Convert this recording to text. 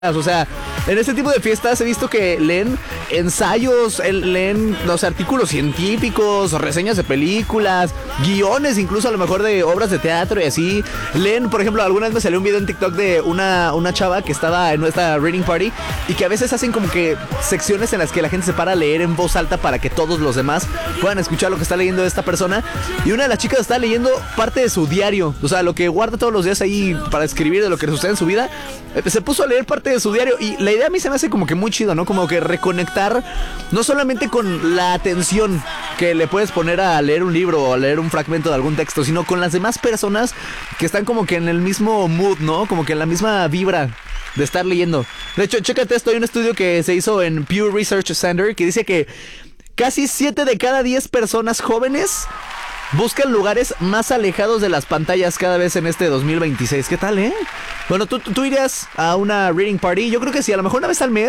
O sea, en este tipo de fiestas he visto que leen ensayos, leen los artículos científicos, reseñas de películas, guiones incluso a lo mejor de obras de teatro y así. Leen, por ejemplo, alguna vez me salió un video en TikTok de una chava que estaba en nuestra reading party y que a veces hacen como que secciones en las que la gente se para a leer en voz alta para que todos los demás puedan escuchar lo que está leyendo esta persona. Y una de las chicas está leyendo parte de su diario, o sea, lo que guarda todos los días ahí para escribir de lo que le sucede en su vida. Se puso a leer parte de su diario y la idea a mí se me hace como que muy chido, ¿no? Como que reconectar no solamente con la atención que le puedes poner a leer un libro o a leer un fragmento de algún texto, sino con las demás personas que están como que en el mismo mood, ¿no? Como que en la misma vibra de estar leyendo. De hecho, chécate esto, hay un estudio que se hizo en Pew Research Center que dice que casi 7 de cada 10 personas jóvenes buscan lugares más alejados de las pantallas cada vez en este 2026. ¿Qué tal, eh? Bueno, ¿tú irías a una reading party? Yo creo que sí, a lo mejor una vez al mes.